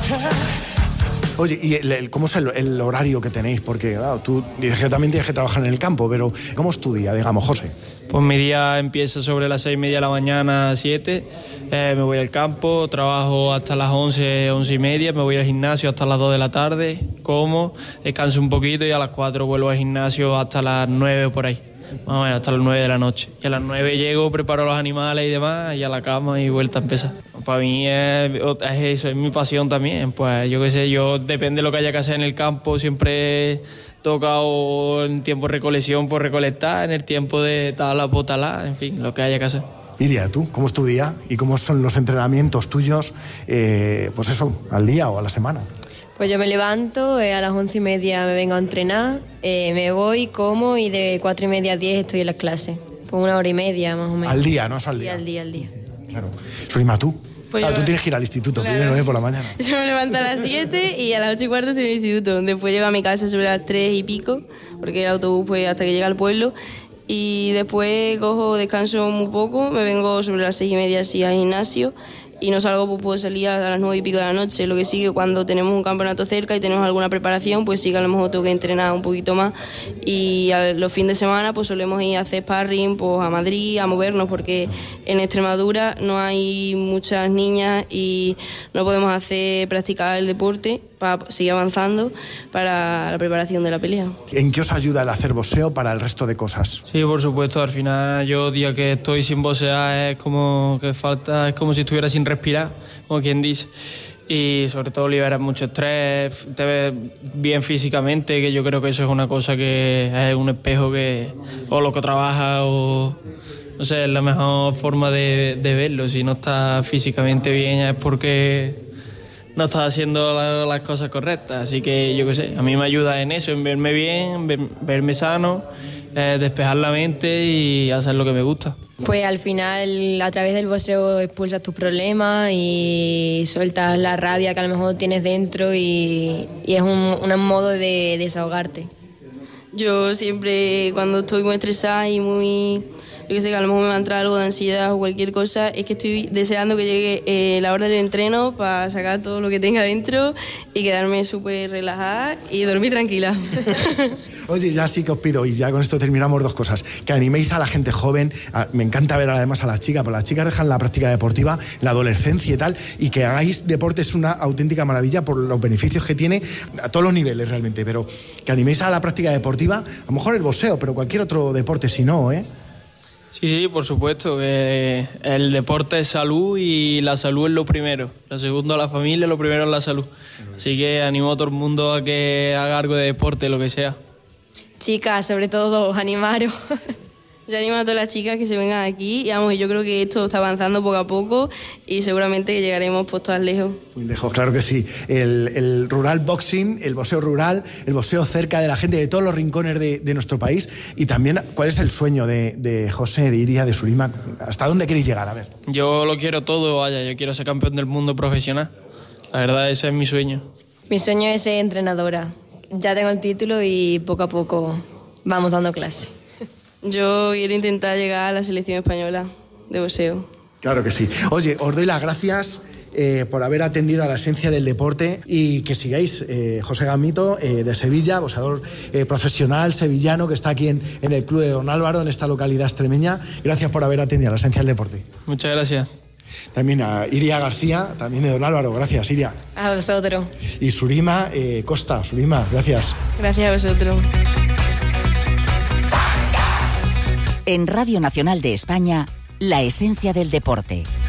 Oye, ¿y cómo es el horario que tenéis? Porque claro, tú dices que también tienes que trabajar en el campo, pero ¿cómo es tu día, digamos, José? Pues mi día empieza sobre las 6:30 de la mañana, 7. Me voy al campo, trabajo hasta las 11, 11:30, me voy al gimnasio hasta las 2 de la tarde, como, descanso un poquito y a las 4 vuelvo al gimnasio hasta las 9 por ahí. Más o menos hasta las 9 de la noche. Y a las 9 llego, preparo los animales y demás, y a la cama y vuelta a empezar. Para mí es eso, es mi pasión también. Pues yo qué sé, depende de lo que haya que hacer en el campo, siempre toca o en tiempo de recolección por recolectar, en el tiempo de tala por talar, en fin, lo que haya que hacer. Iria, ¿tú cómo es tu día y cómo son los entrenamientos tuyos, pues eso, al día o a la semana? Pues yo me levanto, a las 11:30 me vengo a entrenar, me voy, como y de 4:30 a 10 estoy en las clases. Pues 1 hora y media más o menos. Al día, ¿no? Es al día. Al día. Claro. Surima, ¿tú? Pues tú tienes que ir al instituto, claro. Primero, por la mañana. Yo me levanto a las 7 y a las 8:15 estoy en el instituto. Después llego a mi casa sobre las 3 y pico, porque el autobús pues hasta que llega al pueblo. Y después descanso muy poco, me vengo sobre las 6:30 así al gimnasio. Y no salgo, pues puedo salir a las 9 y pico de la noche. Lo que sigue cuando tenemos un campeonato cerca y tenemos alguna preparación, pues sí que a lo mejor tengo que entrenar un poquito más. Y a los fines de semana pues solemos ir a hacer sparring pues, a Madrid, a movernos, porque en Extremadura no hay muchas niñas y no podemos practicar el deporte para seguir avanzando para la preparación de la pelea. ¿En qué os ayuda el hacer boxeo para el resto de cosas? Sí, por supuesto, al final yo día que estoy sin boxear es como si estuviera sin respirar, como quien dice. Y sobre todo liberas mucho estrés, te ves bien físicamente, que yo creo que eso es una cosa que es un espejo o lo que trabajas o no sé, es la mejor forma de verlo. Si no estás físicamente bien es porque no estás haciendo las cosas correctas. Así que yo qué sé, a mí me ayuda en eso, en verme bien, verme sano, despejar la mente y hacer lo que me gusta. Pues al final a través del boxeo expulsas tus problemas y sueltas la rabia que a lo mejor tienes dentro y es un modo de desahogarte. Yo siempre cuando estoy muy estresada y yo que sé que a lo mejor me va a entrar algo de ansiedad o cualquier cosa, es que estoy deseando que llegue la hora del entreno para sacar todo lo que tenga dentro y quedarme súper relajada y dormir tranquila. Oye, ya sí que os pido, y ya con esto terminamos, dos cosas. Que animéis a la gente joven, me encanta ver además a las chicas, porque las chicas dejan la práctica deportiva, la adolescencia y tal, y que hagáis deporte es una auténtica maravilla por los beneficios que tiene a todos los niveles realmente, pero que animéis a la práctica deportiva, a lo mejor el boxeo, pero cualquier otro deporte si no, ¿eh? Sí, por supuesto. El deporte es salud y la salud es lo primero. Lo segundo, la familia, lo primero es la salud. Así que animo a todo el mundo a que haga algo de deporte, lo que sea. Chicas, sobre todo, animaros. Yo animo a todas las chicas que se vengan aquí y yo creo que esto está avanzando poco a poco y seguramente llegaremos pues todas lejos. Muy lejos, claro que sí. El rural boxing, el boxeo rural, el boxeo cerca de la gente de todos los rincones de nuestro país. Y también, ¿cuál es el sueño de José, de Iria, de Surima? ¿Hasta dónde queréis llegar? A ver. Yo lo quiero todo, vaya, yo quiero ser campeón del mundo profesional. La verdad, ese es mi sueño. Mi sueño es ser entrenadora. Ya tengo el título y poco a poco vamos dando clase. Yo quiero intentar llegar a la selección española de boxeo. Claro que sí. Oye, os doy las gracias por haber atendido a la esencia del deporte y que sigáis. José Gamito, de Sevilla, boxeador profesional sevillano que está aquí en el Club de Don Álvaro, en esta localidad extremeña. Gracias por haber atendido a la esencia del deporte. Muchas gracias. También a Iria García, también de Don Álvaro. Gracias, Iria. A vosotros. Y Surima Costa. Surima, gracias. Gracias a vosotros. En Radio Nacional de España, la esencia del deporte.